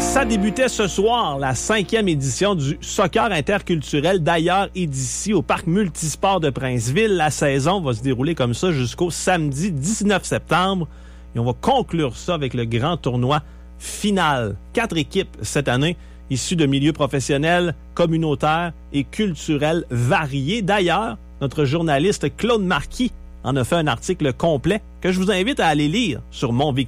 Ça débutait ce soir, la 5e édition du soccer interculturel d'ailleurs et d'ici au parc multisport de Princeville. La saison va se dérouler comme ça jusqu'au samedi 19 septembre. Et on va conclure ça avec le grand tournoi final. 4 équipes cette année, issues de milieux professionnels, communautaires et culturels variés. D'ailleurs, notre journaliste Claude Marquis en a fait un article complet que je vous invite à aller lire sur monvictoria.ca.